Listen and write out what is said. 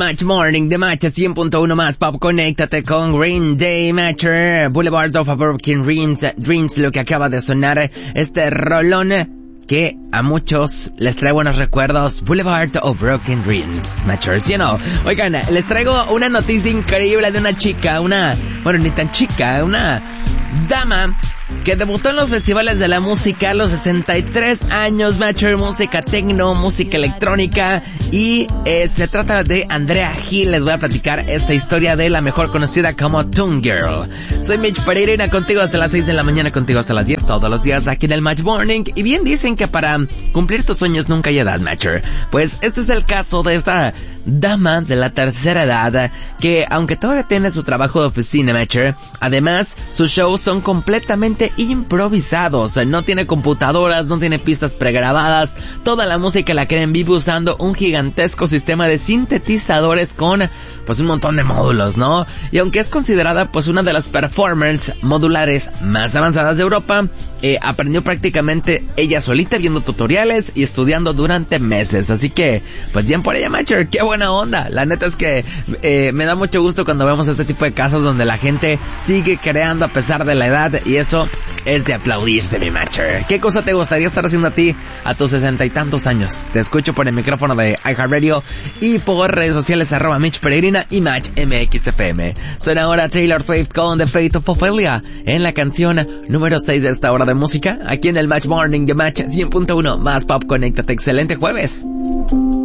Match Morning de Match 100.1 más pop. Conéctate con Green Day, Matcher, Boulevard of Broken Dreams, lo que acaba de sonar, este rolón que a muchos les trae buenos recuerdos, Boulevard of Broken Dreams, Matchers, ¿sí o no? Oigan, les traigo una noticia increíble de una chica, ni tan chica, una dama que debutó en los festivales de la música a los 63 años, Matcher, música techno, música electrónica, y se trata de Andrea Hill. Les voy a platicar esta historia de la mejor conocida como Toon Girl. Soy Mitch Pereira, contigo hasta las 6 de la mañana, contigo hasta las 10, todos los días aquí en el Match Morning. Y bien dicen que para cumplir tus sueños nunca hay edad, Matcher. Pues este es el caso de esta dama de la tercera edad, que aunque todavía tiene su trabajo de oficina, Matcher, además sus shows son completamente improvisados. No tiene computadoras, no tiene pistas pregrabadas, toda la música la crea en vivo usando un gigantesco sistema de sintetizadores con pues un montón de módulos, ¿no? Y aunque es considerada pues una de las performers modulares más avanzadas de Europa, aprendió prácticamente ella solita viendo tutoriales y estudiando durante meses. Así que pues bien por ella, Matcher, qué buena onda. La neta es que me da mucho gusto cuando vemos este tipo de casos donde la gente sigue creando a pesar de la edad, y eso es de aplaudirse, mi Matcher. ¿Qué cosa te gustaría estar haciendo a ti a tus 60 y tantos años? Te escucho por el micrófono de iHeartRadio y por redes sociales @Mitch Pereirina y Match MXFM. Suena ahora Taylor Swift con The Fate of Ophelia en la canción número 6 de esta hora de música, aquí en el Match Morning de Match 100.1 más pop. Conéctate, excelente jueves.